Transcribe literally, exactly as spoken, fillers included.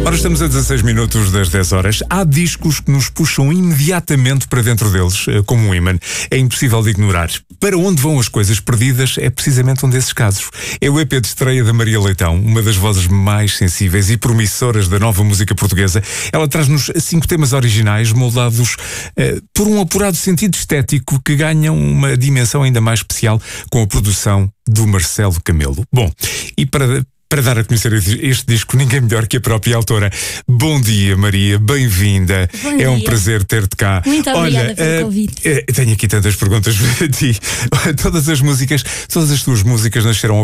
Ora, estamos a dezasseis minutos das dez horas. Há discos que nos puxam imediatamente para dentro deles, como um imã. É impossível de ignorar. Para onde vão as coisas perdidas é precisamente um desses casos. É o E P de estreia da Maria Leitão, uma das vozes mais sensíveis e promissoras da nova música portuguesa. Ela traz-nos cinco temas originais, moldados eh, por um apurado sentido estético que ganham uma dimensão ainda mais especial com a produção do Marcelo Camelo. Bom, e para... Para dar a conhecer este disco, ninguém melhor que a própria autora. Bom dia, Maria, bem-vinda. Bom é dia. um prazer ter-te cá. Muito obrigada Olha, pelo uh, convite. Uh, tenho aqui tantas perguntas para ti. Todas as músicas, todas as tuas músicas nasceram